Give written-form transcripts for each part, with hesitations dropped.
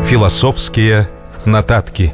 Філасофскія нататкі.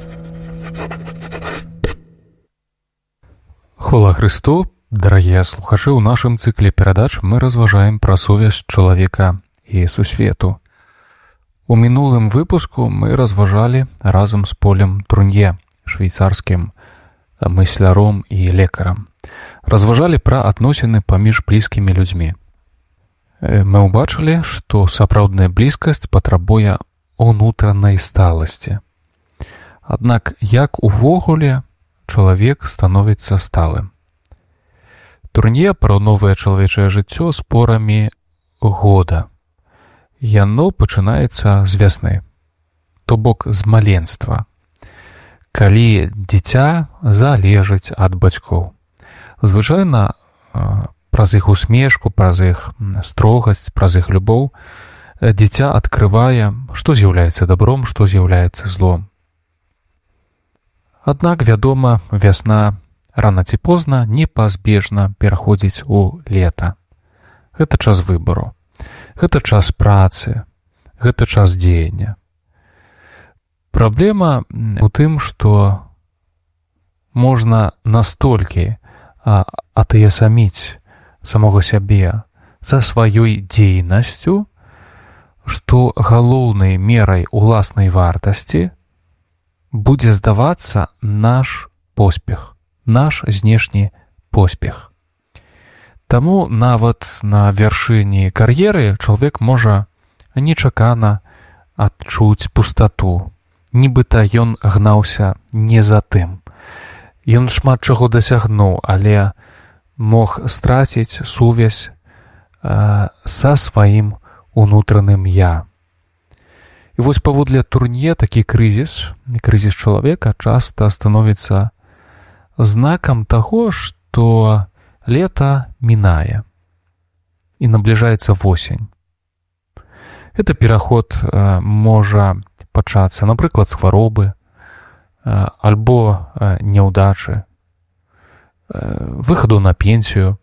Хвала Христу, дарагія слухачы, у нашым цыкле перадач мы разважаем пра сувязь чалавека і сусвету. У мінулым выпуску мы разважалі разам з Полем Трунье, швейцарскім мысляром і лекарам. Разважалі пра адносіны паміж блізкімі людзьмі. Мы ўбачылі, што сапраўдная блізкасць патрабуе унутранай сталасці. Аднак, як увогуле чалавек становіцца сталым? Трунье параўноўвае чалавечае жыццё з порамі года. Яно пачынаецца з вясны, то бок з маленства, калі дзіця залежыць ад бацькоў. Звычайна праз іх усмешку, праз іх строгасць, праз іх любоў дзіця адкрывае, што з'яўляецца добром, што з'яўляецца злом. Аднак, вядома, вясна рана ці позна непазбежна пераходзіць у лета. Гэта час выбару, гэта час працы, гэта час дзеяння. Праблема у тым, што можна настолькі атаясаміць самога сябе за сваёй дзейнасцю, што галоўнай мерай уласнай вартасці будзе здавацца наш поспех, наш знешні поспех. Таму нават на вяршыні кар'еры чалавек можа нечакана адчуць пустату, нібыта ён гнаўся не за тым. Ён шмат чаго дасягнуў, але мог страціць сувязь са сваім унутраным «я». І вось паводле Трунье такі крызіс чалавека часта становіцца знакам таго, што лета мінае і набліжаецца восень. Гэта пераход можа пачацца, напрыклад, з хваробы альбо няўдачы, выхаду на пенсію.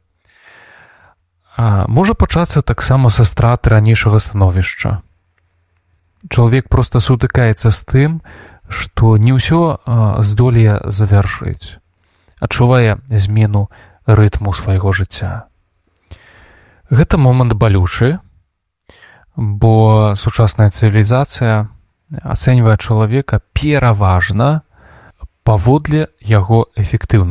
Можа пачацца таксама са страты ранейшага становішча. Чалавек проста сутыкаецца з тым, што не ўсё здолее завяршыць, адчувае змену рытму свайго жыцця. Гэта момант балючы, бо сучасная цывілізацыя ацэньвае чалавека пераважна паводле яго эфектыўнасці.